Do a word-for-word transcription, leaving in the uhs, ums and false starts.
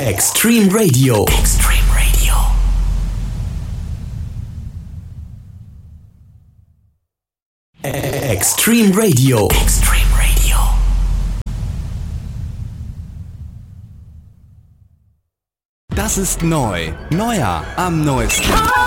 Extreme Radio. Extreme Radio. Extreme Radio. Extreme Radio. Das ist neu. Neuer am neuesten.